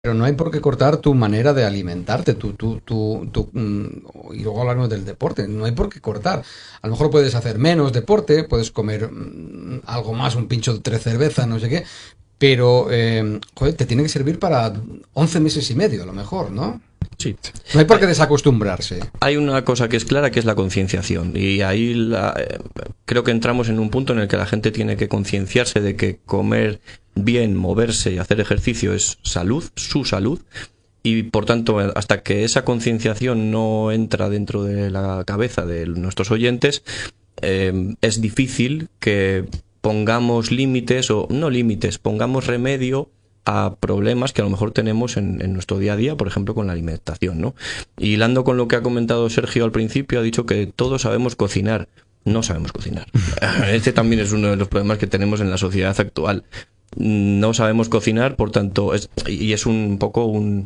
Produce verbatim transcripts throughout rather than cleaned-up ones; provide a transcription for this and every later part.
Pero no hay por qué cortar tu manera de alimentarte, tu, tu, tu, tu, mm, y luego hablaremos del deporte, no hay por qué cortar. A lo mejor puedes hacer menos deporte, puedes comer mm, algo más, un pincho de tres cervezas, no sé qué, pero eh, joder, te tiene que servir para once meses y medio a lo mejor, ¿no? Sí. No hay por qué desacostumbrarse. Hay una cosa que es clara, que es la concienciación. Y ahí la, eh, creo que entramos en un punto en el que la gente tiene que concienciarse de que comer bien, moverse y hacer ejercicio es salud, su salud. Y por tanto, hasta que esa concienciación no entra dentro de la cabeza de nuestros oyentes, eh, es difícil que pongamos límites, o no límites, pongamos remedio a problemas que a lo mejor tenemos en, en nuestro día a día, por ejemplo, con la alimentación, ¿no? Y hilando con lo que ha comentado Sergio al principio, ha dicho que todos sabemos cocinar. No sabemos cocinar. Este también es uno de los problemas que tenemos en la sociedad actual. No sabemos cocinar, por tanto, es, y es un poco un,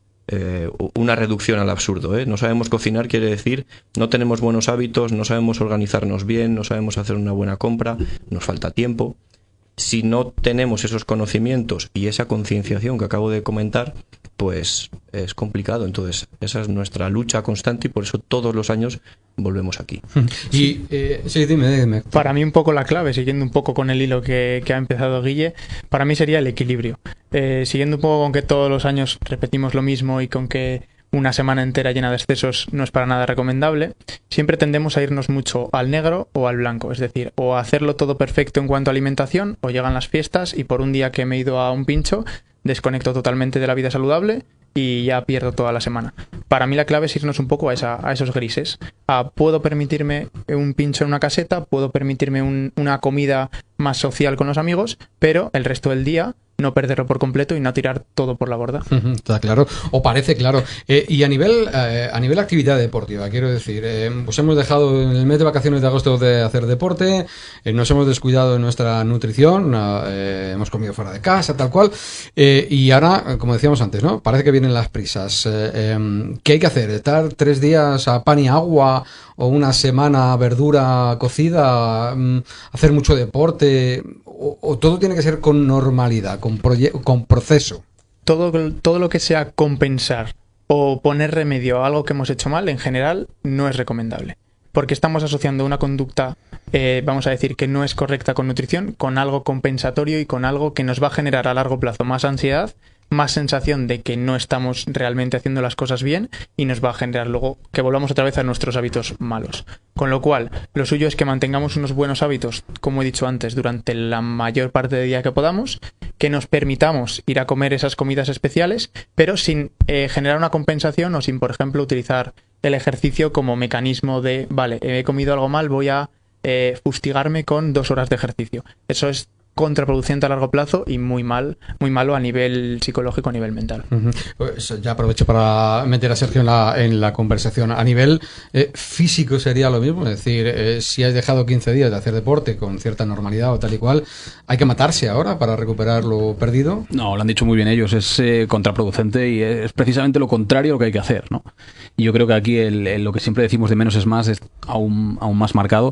eh, una reducción al absurdo, ¿eh? No sabemos cocinar quiere decir no tenemos buenos hábitos, no sabemos organizarnos bien, no sabemos hacer una buena compra, nos falta tiempo. Si no tenemos esos conocimientos y esa concienciación que acabo de comentar, pues es complicado. Entonces, esa es nuestra lucha constante y por eso todos los años volvemos aquí. Y eh, sí, dime, dime. Para mí un poco la clave, siguiendo un poco con el hilo que, que ha empezado Guille, para mí sería el equilibrio. Eh, siguiendo un poco con que todos los años repetimos lo mismo y con que una semana entera llena de excesos no es para nada recomendable, siempre tendemos a irnos mucho al negro o al blanco, es decir, o a hacerlo todo perfecto en cuanto a alimentación, o llegan las fiestas y por un día que me he ido a un pincho, desconecto totalmente de la vida saludable y ya pierdo toda la semana. Para mí la clave es irnos un poco a, esa, a esos grises. A, puedo permitirme un pincho en una caseta, puedo permitirme un, una comida más social con los amigos, pero el resto del día no perderlo por completo y no tirar todo por la borda. Está claro, o parece claro. Eh, y a nivel eh, a nivel actividad deportiva, quiero decir, eh, pues hemos dejado en el mes de vacaciones de agosto de hacer deporte, eh, nos hemos descuidado de nuestra nutrición, eh, hemos comido fuera de casa, tal cual, eh, y ahora, como decíamos antes, ¿no? Parece que vienen las prisas. Eh, eh, ¿Qué hay que hacer? ¿Estar tres días a pan y agua o una semana verdura cocida? ¿Hacer mucho deporte? O, o todo tiene que ser con normalidad, con, proye- con proceso? Todo, todo lo que sea compensar o poner remedio a algo que hemos hecho mal, en general, no es recomendable. Porque estamos asociando una conducta, eh, vamos a decir, que no es correcta con nutrición, con algo compensatorio y con algo que nos va a generar a largo plazo más ansiedad, más sensación de que no estamos realmente haciendo las cosas bien y nos va a generar luego que volvamos otra vez a nuestros hábitos malos. Con lo cual, lo suyo es que mantengamos unos buenos hábitos, como he dicho antes, durante la mayor parte del día que podamos, que nos permitamos ir a comer esas comidas especiales, pero sin eh, generar una compensación o sin, por ejemplo, utilizar el ejercicio como mecanismo de, vale, he comido algo mal, voy a eh, fustigarme con dos horas de ejercicio. Eso es contraproducente a largo plazo y muy mal, muy malo a nivel psicológico, a nivel mental. Uh-huh. Pues ya aprovecho para meter a Sergio en la, en la conversación. A nivel eh, físico sería lo mismo, es decir, eh, si has dejado quince días de hacer deporte con cierta normalidad o tal y cual, ¿hay que matarse ahora para recuperar lo perdido? No, lo han dicho muy bien ellos, es eh, contraproducente y es precisamente lo contrario a lo que hay que hacer, ¿no? Y yo creo que aquí el, el, lo que siempre decimos de menos es más es aún, aún más marcado.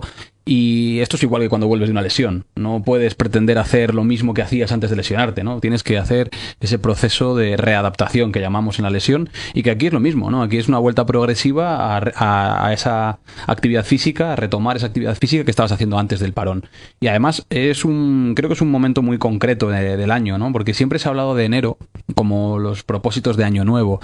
Y esto es igual que cuando vuelves de una lesión. No puedes pretender hacer lo mismo que hacías antes de lesionarte, ¿no? Tienes que hacer ese proceso de readaptación que llamamos en la lesión y que aquí es lo mismo, ¿no? Aquí es una vuelta progresiva a, a, a esa actividad física, a retomar esa actividad física que estabas haciendo antes del parón. Y además es un, creo que es un momento muy concreto de, del año, ¿no? Porque siempre se ha hablado de enero como los propósitos de año nuevo.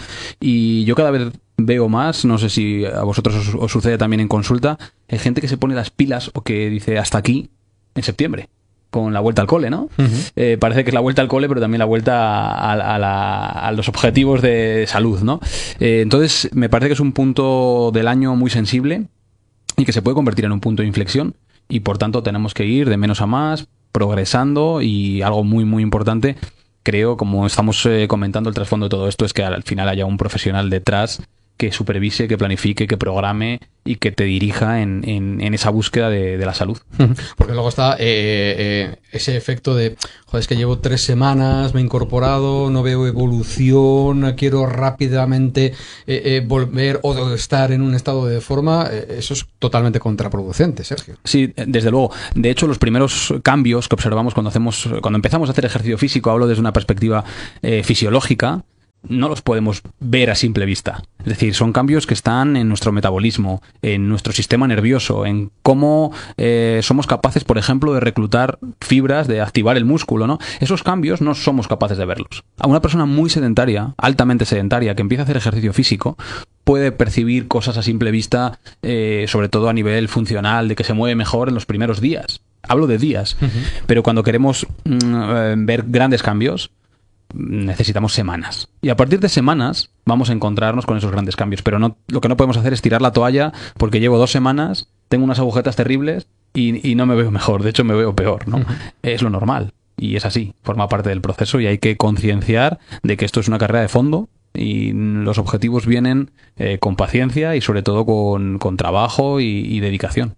Y yo cada vez veo más, no sé si a vosotros os, os sucede también en consulta, hay gente que se pone las pilas o que dice hasta aquí en septiembre, con la vuelta al cole, ¿no? Uh-huh. Eh, parece que es la vuelta al cole, pero también la vuelta a, a, la, a los objetivos de salud, ¿no? Eh, entonces, me parece que es un punto del año muy sensible y que se puede convertir en un punto de inflexión y, por tanto, tenemos que ir de menos a más, progresando y algo muy, muy importante, creo, como estamos eh, comentando, el trasfondo de todo esto es que al final haya un profesional detrás que supervise, que planifique, que programe y que te dirija en, en, en esa búsqueda de, de la salud. Porque luego está eh, eh, ese efecto de, joder, es que llevo tres semanas, me he incorporado, no veo evolución, quiero rápidamente eh, eh, volver o estar en un estado de forma. Eh, eso es totalmente contraproducente, Sergio. Sí, desde luego. De hecho, los primeros cambios que observamos cuando hacemos, cuando empezamos a hacer ejercicio físico, hablo desde una perspectiva eh, fisiológica, no los podemos ver a simple vista. Es decir, son cambios que están en nuestro metabolismo, en nuestro sistema nervioso, en cómo eh, somos capaces, por ejemplo, de reclutar fibras, de activar el músculo, ¿no? Esos cambios no somos capaces de verlos. A una persona muy sedentaria, altamente sedentaria, que empieza a hacer ejercicio físico, puede percibir cosas a simple vista, eh, sobre todo a nivel funcional, de que se mueve mejor en los primeros días. Hablo de días. Uh-huh. Pero cuando queremos mm, ver grandes cambios, necesitamos semanas. Y a partir de semanas vamos a encontrarnos con esos grandes cambios. Pero no, lo que no podemos hacer es tirar la toalla porque llevo dos semanas, tengo unas agujetas terribles y, y no me veo mejor. De hecho, me veo peor, ¿no? Uh-huh. Es lo normal. Y es así. Forma parte del proceso y hay que concienciar de que esto es una carrera de fondo y los objetivos vienen eh, con paciencia y sobre todo con, con trabajo y, y dedicación.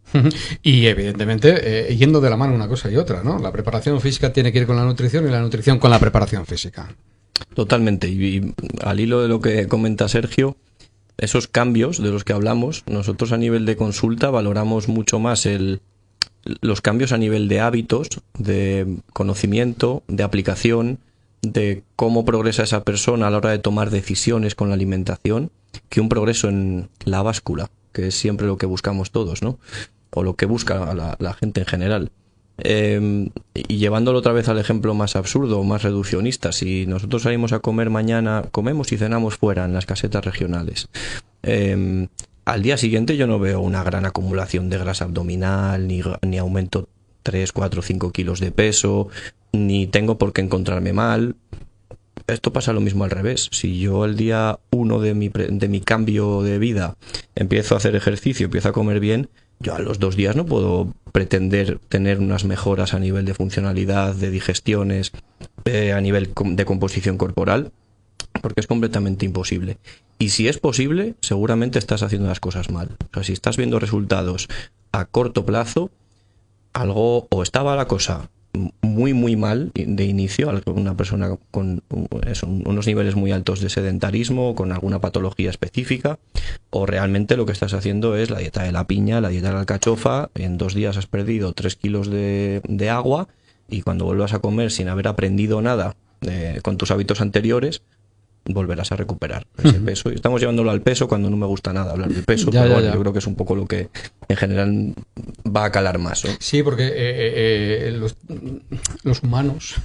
Y evidentemente eh, yendo de la mano una cosa y otra, ¿no? La preparación física tiene que ir con la nutrición y la nutrición con la preparación física. Totalmente. Y, y al hilo de lo que comenta Sergio, esos cambios de los que hablamos, nosotros a nivel de consulta valoramos mucho más el, los cambios a nivel de hábitos, de conocimiento, de aplicación, de cómo progresa esa persona a la hora de tomar decisiones con la alimentación, que un progreso en la báscula, que es siempre lo que buscamos todos, ¿no? O lo que busca la, la gente en general. Eh, y llevándolo otra vez al ejemplo más absurdo o más reduccionista, si nosotros salimos a comer mañana, comemos y cenamos fuera en las casetas regionales, eh, al día siguiente yo no veo una gran acumulación de grasa abdominal, ni, ni aumento tres, cuatro, cinco kilos de peso, ni tengo por qué encontrarme mal. Esto pasa lo mismo al revés. Si yo el día uno de mi, de mi cambio de vida empiezo a hacer ejercicio, empiezo a comer bien, yo a los dos días no puedo pretender tener unas mejoras a nivel de funcionalidad, de digestiones, eh, a nivel de composición corporal, porque es completamente imposible. Y si es posible, seguramente estás haciendo las cosas mal. O sea, si estás viendo resultados a corto plazo, algo o estaba la cosa muy muy mal de inicio, una persona con eso, unos niveles muy altos de sedentarismo, con alguna patología específica, o realmente lo que estás haciendo es la dieta de la piña, la dieta de la alcachofa, en dos días has perdido tres kilos de, de agua y cuando vuelvas a comer sin haber aprendido nada eh, con tus hábitos anteriores, volverás a recuperar ese uh-huh. peso. Y estamos llevándolo al peso cuando no me gusta nada hablar del peso, ya, pero ya, bueno, ya. Yo creo que es un poco lo que en general va a calar más, ¿no? Sí, porque eh, eh, los, los humanos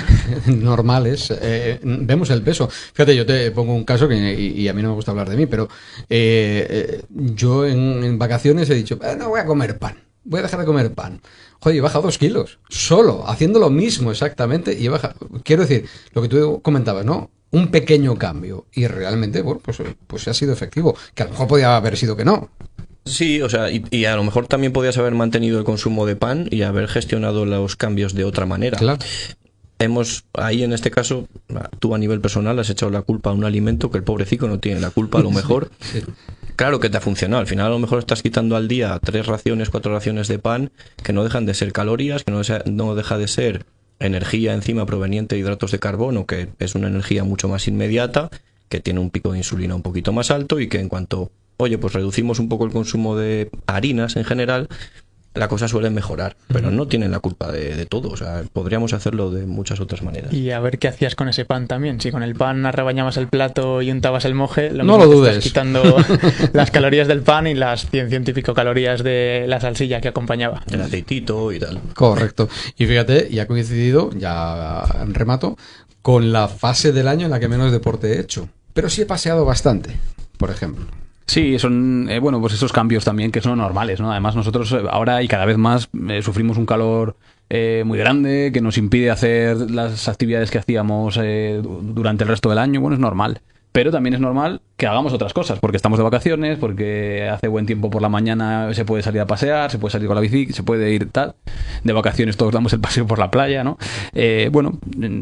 normales eh, vemos el peso. Fíjate, yo te pongo un caso que y, y a mí no me gusta hablar de mí, pero eh, eh, yo en, en vacaciones he dicho, eh, no voy a comer pan, voy a dejar de comer pan. Joder, he bajado dos kilos, solo, haciendo lo mismo exactamente, y he bajado. Quiero decir, lo que tú comentabas, ¿no? Un pequeño cambio, y realmente, bueno, pues, pues ha sido efectivo, que a lo mejor podía haber sido que no. Sí, o sea, y, y a lo mejor también podías haber mantenido el consumo de pan y haber gestionado los cambios de otra manera. Claro. Hemos, ahí en este caso, tú a nivel personal has echado la culpa a un alimento que el pobrecito no tiene la culpa, a lo mejor. Sí, sí. Claro que te ha funcionado, al final a lo mejor estás quitando al día tres raciones, cuatro raciones de pan, que no dejan de ser calorías, que no, sea, no deja de ser energía encima proveniente de hidratos de carbono, que es una energía mucho más inmediata, que tiene un pico de insulina un poquito más alto y que en cuanto, oye, pues reducimos un poco el consumo de harinas en general, la cosa suele mejorar, pero no tienen la culpa de, de todo, o sea, podríamos hacerlo de muchas otras maneras. Y a ver qué hacías con ese pan también, si con el pan arrebañabas el plato y untabas el moje, lo no mismo lo te dudes. Estás quitando las calorías del pan y las cien, ciento y pico calorías de la salsilla que acompañaba. El aceitito y tal. Correcto. Y fíjate, ya ha coincidido, ya en remato, con la fase del año en la que menos deporte he hecho, pero sí he paseado bastante, por ejemplo. Sí, son, eh, bueno, pues esos cambios también que son normales, ¿no? Además nosotros ahora y cada vez más eh, sufrimos un calor eh, muy grande que nos impide hacer las actividades que hacíamos eh, durante el resto del año. Bueno, es normal. Pero también es normal que hagamos otras cosas, porque estamos de vacaciones, porque hace buen tiempo por la mañana, se puede salir a pasear, se puede salir con la bici, se puede ir tal. De vacaciones todos damos el paseo por la playa, ¿no? Eh, bueno,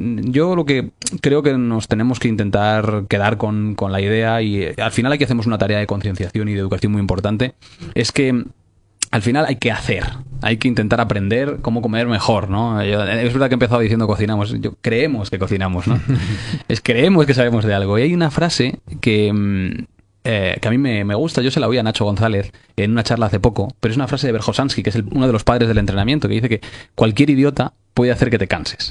yo lo que creo que nos tenemos que intentar quedar con, con la idea, y eh, al final aquí hacemos una tarea de concienciación y de educación muy importante, es que al final hay que hacer, hay que intentar aprender cómo comer mejor, ¿no? Yo, es verdad que he empezado diciendo cocinamos, yo, creemos que cocinamos, ¿no? Es creemos que sabemos de algo. Y hay una frase que, eh, que a mí me, me gusta. Yo se la oí a Nacho González en una charla hace poco, pero es una frase de Berhosansky, que es el, uno de los padres del entrenamiento, que dice que cualquier idiota puede hacer que te canses.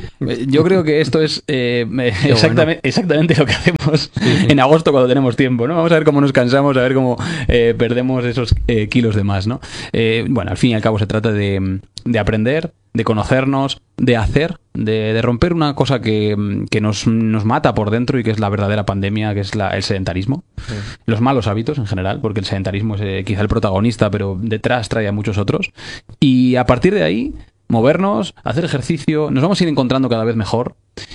Yo creo que esto es eh, exactamente, bueno. exactamente lo que hacemos sí, sí. en agosto cuando tenemos tiempo, ¿no? Vamos a ver cómo nos cansamos, a ver cómo eh, perdemos esos eh, kilos de más, ¿no? Eh, bueno, al fin y al cabo se trata de, de aprender, de conocernos, de hacer, de, de romper una cosa que, que nos, nos mata por dentro y que es la verdadera pandemia, que es la, el sedentarismo. Sí. Los malos hábitos en general, porque el sedentarismo es eh, quizá el protagonista, pero detrás trae a muchos otros. Y a partir de ahí, movernos, hacer ejercicio, nos vamos a ir encontrando cada vez mejor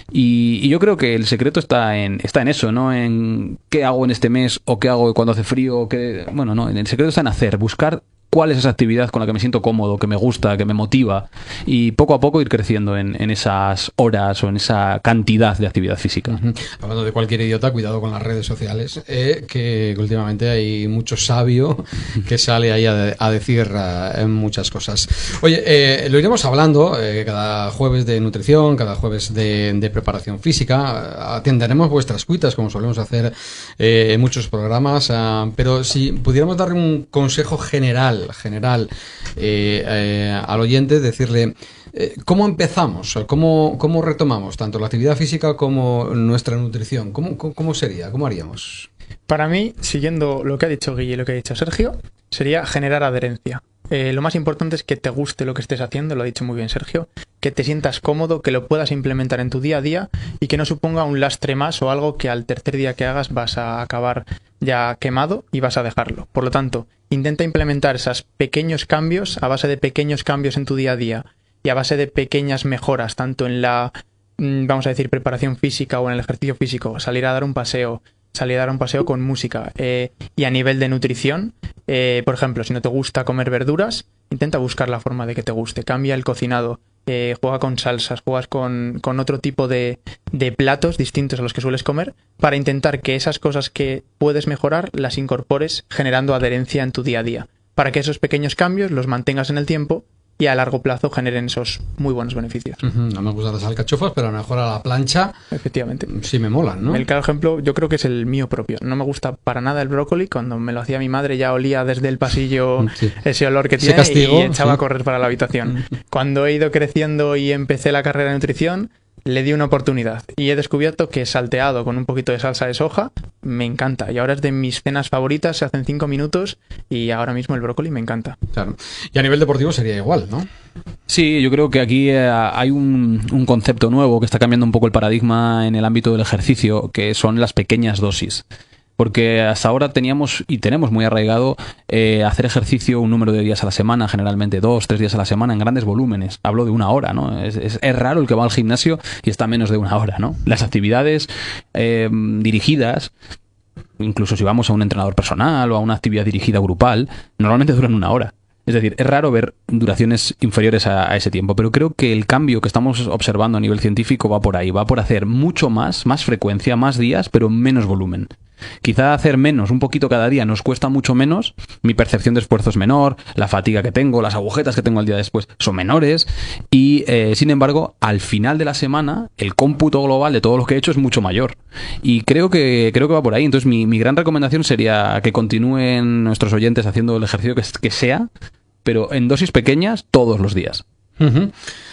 y, y yo creo que el secreto está en está en eso, no en qué hago en este mes o qué hago cuando hace frío, o qué, bueno, no, el secreto está en hacer, buscar cuál es esa actividad con la que me siento cómodo, que me gusta, que me motiva y poco a poco ir creciendo en, en esas horas o en esa cantidad de actividad física. Uh-huh. Hablando de cualquier idiota, cuidado con las redes sociales, eh, que últimamente hay mucho sabio que sale ahí a, de, a decir uh, muchas cosas. Oye, eh, lo iremos hablando eh, cada jueves de nutrición, cada jueves de, de preparación física, atenderemos vuestras cuitas como solemos hacer eh, en muchos programas, uh, pero si pudiéramos darle un consejo general general eh, eh, al oyente, decirle eh, ¿cómo empezamos? ¿Cómo, cómo retomamos tanto la actividad física como nuestra nutrición? ¿Cómo, cómo, cómo sería? ¿Cómo haríamos? Para mí, siguiendo lo que ha dicho Guille y lo que ha dicho Sergio, sería generar adherencia. Eh, lo más importante es que te guste lo que estés haciendo, lo ha dicho muy bien Sergio, que te sientas cómodo, que lo puedas implementar en tu día a día y que no suponga un lastre más o algo que al tercer día que hagas vas a acabar ya quemado y vas a dejarlo. Por lo tanto, intenta implementar esos pequeños cambios a base de pequeños cambios en tu día a día y a base de pequeñas mejoras, tanto en la, vamos a decir, preparación física o en el ejercicio físico, salir a dar un paseo, salir a dar un paseo con música. Eh, y a nivel de nutrición, eh, por ejemplo, si no te gusta comer verduras, intenta buscar la forma de que te guste. Cambia el cocinado, eh, juega con salsas, juegas con, con otro tipo de, de platos distintos a los que sueles comer para intentar que esas cosas que puedes mejorar las incorpores generando adherencia en tu día a día. Para que esos pequeños cambios los mantengas en el tiempo y a largo plazo generen esos muy buenos beneficios. Uh-huh. No me gustan las alcachofas, pero a lo mejor a la plancha efectivamente sí me molan, ¿no? El claro ejemplo yo creo que es el mío propio. No me gusta para nada el brócoli. Cuando me lo hacía mi madre ya olía desde el pasillo sí. ese olor que tiene castigo, y echaba sí. a correr para la habitación. Cuando he ido creciendo y empecé la carrera de nutrición, le di una oportunidad y he descubierto que salteado con un poquito de salsa de soja me encanta y ahora es de mis cenas favoritas, se hacen cinco minutos y ahora mismo el brócoli me encanta. Claro. Y a nivel deportivo sería igual, ¿no? Sí, yo creo que aquí eh, hay un, un concepto nuevo que está cambiando un poco el paradigma en el ámbito del ejercicio, que son las pequeñas dosis. Porque hasta ahora teníamos y tenemos muy arraigado eh, hacer ejercicio un número de días a la semana, generalmente dos, tres días a la semana en grandes volúmenes. Hablo de una hora, ¿no? Es, es, es raro el que va al gimnasio y está menos de una hora, ¿no? Las actividades eh, dirigidas, incluso si vamos a un entrenador personal o a una actividad dirigida grupal, normalmente duran una hora. Es decir, es raro ver duraciones inferiores a, a ese tiempo, pero creo que el cambio que estamos observando a nivel científico va por ahí, va por hacer mucho más, más frecuencia, más días, pero menos volumen. Quizá hacer menos, un poquito cada día, nos cuesta mucho menos, mi percepción de esfuerzo es menor, la fatiga que tengo, las agujetas que tengo al día después son menores y, eh, sin embargo, al final de la semana, el cómputo global de todo lo que he hecho es mucho mayor. Y creo que creo que va por ahí. Entonces, mi, mi gran recomendación sería que continúen nuestros oyentes haciendo el ejercicio que, que sea, pero en dosis pequeñas todos los días. Uh-huh.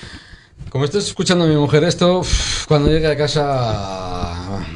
Como estés escuchando a mi mujer esto, cuando llegue a casa,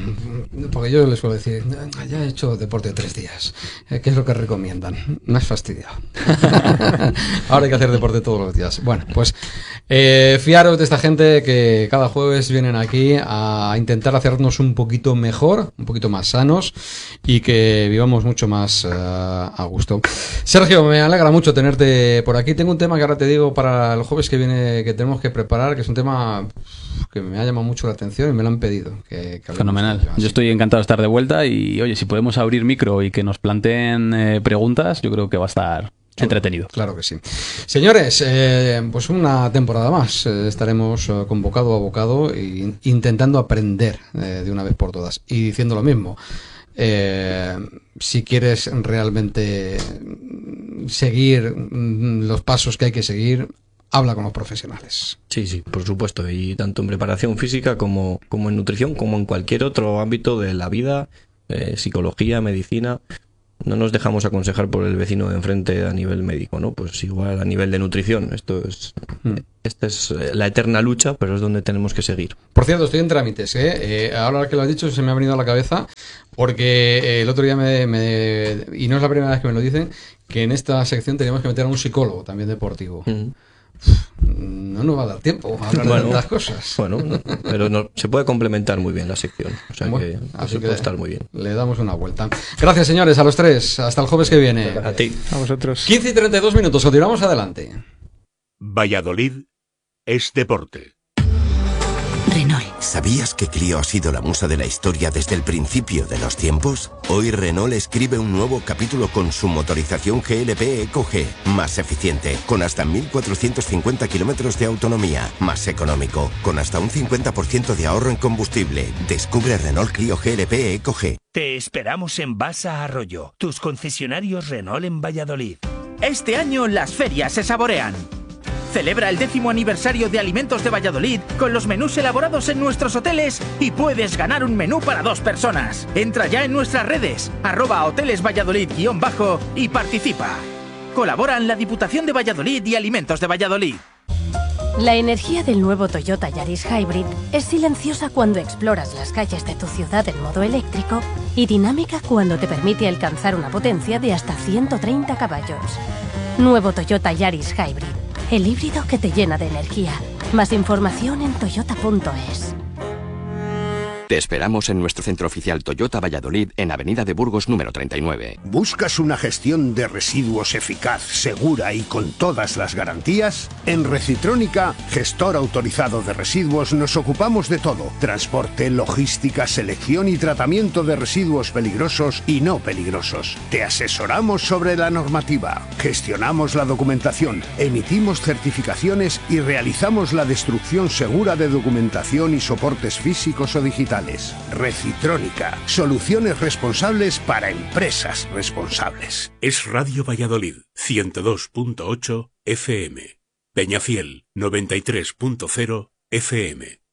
porque yo les suelo decir, ya he hecho deporte tres días, ¿qué es lo que recomiendan? Me has fastidiado. Ahora hay que hacer deporte todos los días. Bueno, pues eh, fiaros de esta gente que cada jueves vienen aquí a intentar hacernos un poquito mejor, un poquito más sanos y que vivamos mucho más uh, a gusto. Sergio, me alegra mucho tenerte por aquí. Tengo un tema que ahora te digo para el jueves que viene que tenemos que preparar, que es un tema que me ha llamado mucho la atención y me lo han pedido. Que, que Fenomenal. Yo, yo estoy encantado de estar de vuelta y, oye, si podemos abrir micro y que nos planteen eh, preguntas, yo creo que va a estar entretenido. Claro que sí. Señores, eh, pues una temporada más. Eh, estaremos eh, con bocado a bocado e intentando aprender eh, de una vez por todas. Y diciendo lo mismo. Eh, si quieres realmente seguir los pasos que hay que seguir, habla con los profesionales. Sí, sí, por supuesto. Y tanto en preparación física como, como en nutrición, como en cualquier otro ámbito de la vida, eh, psicología, medicina, no nos dejamos aconsejar por el vecino de enfrente a nivel médico, ¿no? Pues igual a nivel de nutrición. Esto es, mm. esta es la eterna lucha, pero es donde tenemos que seguir. Por cierto, estoy en trámites, ¿eh? Eh, ahora que lo has dicho se me ha venido a la cabeza, porque eh, el otro día me, me... y no es la primera vez que me lo dicen, que en esta sección teníamos que meter a un psicólogo también deportivo. Mm. No nos va a dar tiempo a hablar bueno, de tantas cosas. Bueno, pero no, se puede complementar muy bien la sección. O sea bueno, que así puede estar muy bien. Le damos una vuelta. Gracias, señores, a los tres. Hasta el jueves que viene. A ti. A vosotros. quince y treinta y dos minutos. Continuamos adelante. Valladolid es deporte. Renault. ¿Sabías que Clio ha sido la musa de la historia desde el principio de los tiempos? Hoy Renault escribe un nuevo capítulo con su motorización G L P Eco G, más eficiente, con hasta mil cuatrocientos cincuenta kilómetros de autonomía, más económico, con hasta un cincuenta por ciento de ahorro en combustible. Descubre Renault Clio G L P Eco G. Te esperamos en Basa Arroyo, tus concesionarios Renault en Valladolid. Este año las ferias se saborean. Celebra el décimo aniversario de Alimentos de Valladolid con los menús elaborados en nuestros hoteles y puedes ganar un menú para dos personas. Entra ya en nuestras redes, arroba hoteles Valladolid guión bajo y participa. Colaboran la Diputación de Valladolid y Alimentos de Valladolid. La energía del nuevo Toyota Yaris Hybrid es silenciosa cuando exploras las calles de tu ciudad en modo eléctrico y dinámica cuando te permite alcanzar una potencia de hasta ciento treinta caballos. Nuevo Toyota Yaris Hybrid. El híbrido que te llena de energía. Más información en toyota punto es. Te esperamos en nuestro centro oficial Toyota Valladolid en Avenida de Burgos número treinta y nueve. ¿Buscas una gestión de residuos eficaz, segura y con todas las garantías? En Recitrónica, gestor autorizado de residuos, nos ocupamos de todo. Transporte, logística, selección y tratamiento de residuos peligrosos y no peligrosos. Te asesoramos sobre la normativa, gestionamos la documentación, emitimos certificaciones y realizamos la destrucción segura de documentación y soportes físicos o digitales. Recitrónica, soluciones responsables para empresas responsables. Es Radio Valladolid, ciento dos punto ocho F M. Peñafiel, noventa y tres punto cero F M.